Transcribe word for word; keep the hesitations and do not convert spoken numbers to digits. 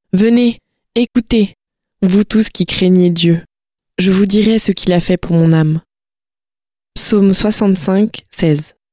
Venez, écoutez, vous tous qui craignez Dieu. Je vous dirai ce qu'il a fait pour mon âme. Psaume soixante-cinq, seize.